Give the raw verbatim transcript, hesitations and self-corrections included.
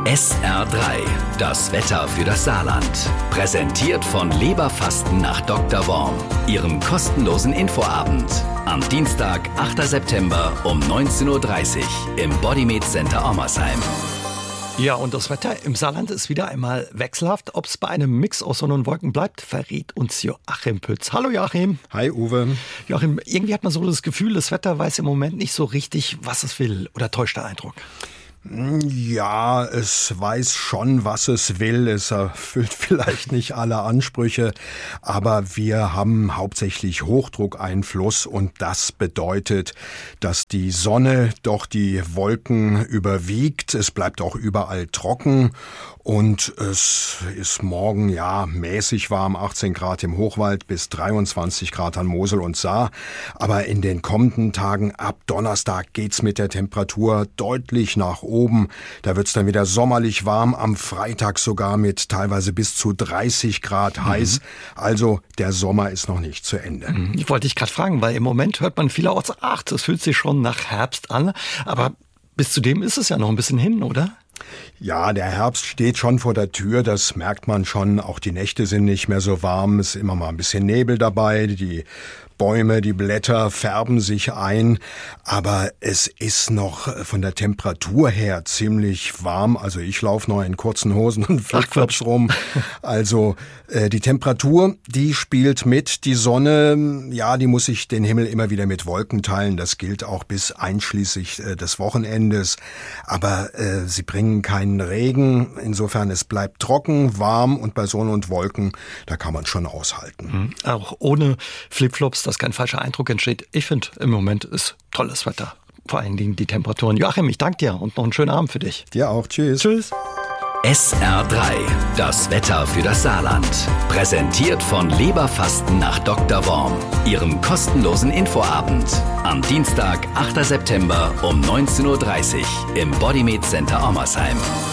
S R drei, das Wetter für das Saarland. Präsentiert von Leberfasten nach Doktor Worm, Ihrem kostenlosen Infoabend. Am Dienstag, achter September um neunzehn Uhr dreißig im Bodymed Center Ommersheim. Ja, und das Wetter im Saarland ist wieder einmal wechselhaft. Ob es bei einem Mix aus Sonne und Wolken bleibt, verrät uns Joachim Pütz. Hallo Joachim. Hi Uwe. Joachim, irgendwie hat man so das Gefühl, das Wetter weiß im Moment nicht so richtig, was es will. Oder täuscht der Eindruck? Ja, es weiß schon, was es will. Es erfüllt vielleicht nicht alle Ansprüche, aber wir haben hauptsächlich Hochdruckeinfluss und das bedeutet, dass die Sonne doch die Wolken überwiegt. Es bleibt auch überall trocken und es ist morgen ja mäßig warm, achtzehn Grad im Hochwald bis dreiundzwanzig Grad an Mosel und Saar. Aber in den kommenden Tagen ab Donnerstag geht's mit der Temperatur deutlich nach oben. Da wird's dann wieder sommerlich warm, am Freitag sogar mit teilweise bis zu dreißig Grad mhm. heiß. Also der Sommer ist noch nicht zu Ende. Ich wollte dich gerade fragen, weil im Moment hört man vielerorts, ach, das fühlt sich schon nach Herbst an. Aber bis zu dem ist es ja noch ein bisschen hin, oder? Ja, der Herbst steht schon vor der Tür, das merkt man schon. Auch die Nächte sind nicht mehr so warm, es ist immer mal ein bisschen Nebel dabei, die Bäume, die Blätter färben sich ein, aber es ist noch von der Temperatur her ziemlich warm. Also ich laufe noch in kurzen Hosen und Flipflops rum. Also äh, die Temperatur, die spielt mit. Die Sonne, ja, die muss sich den Himmel immer wieder mit Wolken teilen. Das gilt auch bis einschließlich äh, des Wochenendes. Aber äh, sie bringen keinen Regen. Insofern, es bleibt trocken, warm und bei Sonne und Wolken, da kann man schon aushalten. Mhm. Auch ohne Flipflops, dass kein falscher Eindruck entsteht. Ich finde, im Moment ist tolles Wetter. Vor allen Dingen die Temperaturen. Joachim, ich danke dir und noch einen schönen Abend für dich. Dir auch. Tschüss. Tschüss. S R drei, das Wetter für das Saarland. Präsentiert von Leberfasten nach Doktor Worm, Ihrem kostenlosen Infoabend. Am Dienstag, achter September um neunzehn Uhr dreißig im Bodymed Center Ommersheim.